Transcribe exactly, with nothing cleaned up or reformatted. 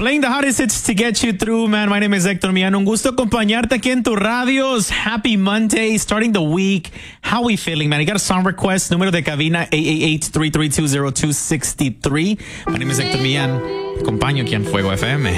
Playing the hottest hits to get you through, man. My name is Hector Millán. Un gusto acompañarte aquí en tu radios. Happy Monday, starting the week. How we feeling, man? You got a song request? Número de cabina eight eight eight, three three two, zero two six three. My name is Hector Millán. Acompaño aquí en Fuego F M.